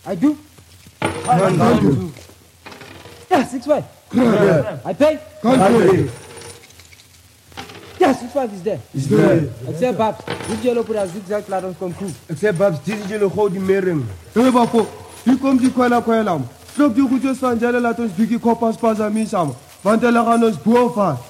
I do. Country. Yeah, 6-5. I pay. Country. Yeah, 6-5 is there. Is there. Except Babs. Dit jullie op dat zigzag laat ons komen goed. Except Babs, dit is jullie gewoon die mering. Hé bafo, hier komt die kwela. Vlok die goedjes van jullie laat ons biggie koppas pas aan mij samen. Want jullie gaan ons boven.